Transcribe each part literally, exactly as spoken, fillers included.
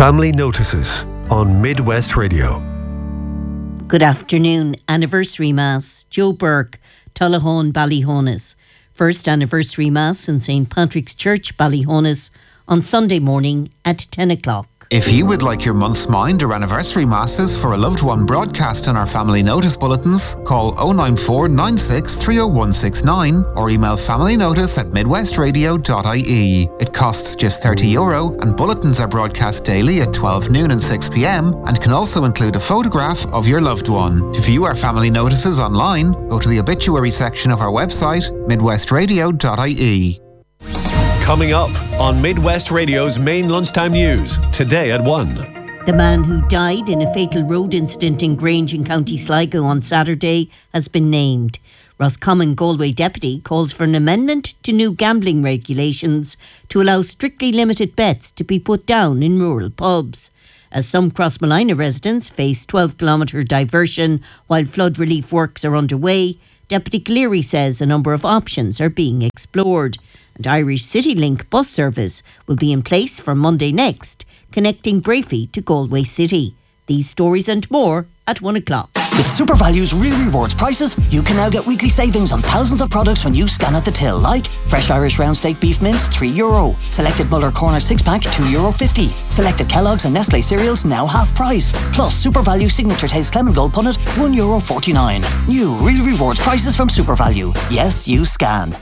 Family Notices on Midwest Radio. Good afternoon. Anniversary Mass. Joe Burke, Tullahone, Ballyhonus. First anniversary Mass in Saint Patrick's Church, Ballyhonus, on Sunday morning at ten o'clock. If you would like your month's mind or anniversary masses for a loved one broadcast in our family notice bulletins, call oh nine four nine six three oh one six nine or email familynotice at midwestradio dot I E. It costs just thirty euro and bulletins are broadcast daily at twelve noon and six p.m. and can also include a photograph of your loved one. To view our family notices online, go to the obituary section of our website, midwestradio dot I E. Coming up on Midwest Radio's main lunchtime news, today at one. The man who died in a fatal road incident in Grange in County Sligo on Saturday has been named. Roscommon Galway deputy calls for an amendment to new gambling regulations to allow strictly limited bets to be put down in rural pubs. As some Crossmolina residents face twelve kilometre diversion while flood relief works are underway, Deputy Cleary says a number of options are being explored. And Irish CityLink bus service will be in place for Monday next, connecting Brafey to Galway City. These stories and more at one o'clock. With SuperValue's Real Rewards prices, you can now get weekly savings on thousands of products when you scan at the till, like fresh Irish round steak beef mince, three euro. Selected Muller Corner six pack, two euro fifty. Selected Kellogg's and Nestle cereals, now half price. Plus, SuperValue Signature Taste Clement Gold Punnet, one euro forty-nine. New Real Rewards prices from SuperValue. Yes, you scan.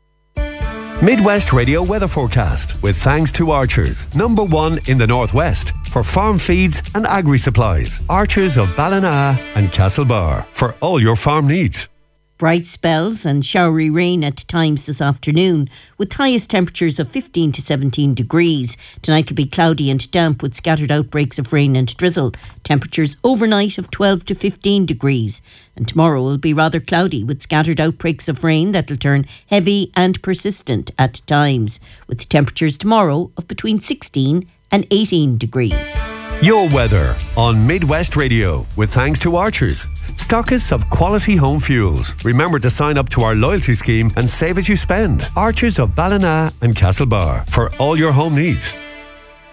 Midwest Radio weather forecast with thanks to Archers, number one in the Northwest for farm feeds and agri supplies. Archers of Ballina and Castlebar for all your farm needs. Bright spells and showery rain at times this afternoon, with highest temperatures of fifteen to seventeen degrees. Tonight will be cloudy and damp with scattered outbreaks of rain and drizzle. Temperatures overnight of twelve to fifteen degrees. And tomorrow will be rather cloudy with scattered outbreaks of rain that will turn heavy and persistent at times, with temperatures tomorrow of between sixteen and eighteen degrees. Your weather on Midwest Radio with thanks to Archers, stockists of quality home fuels. Remember to sign up to our loyalty scheme and save as you spend. Archers of Ballina and Castlebar for all your home needs.